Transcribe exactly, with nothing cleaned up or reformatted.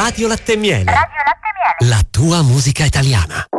Radio Latte e Miele. Radio Latte e Miele. La tua musica italiana.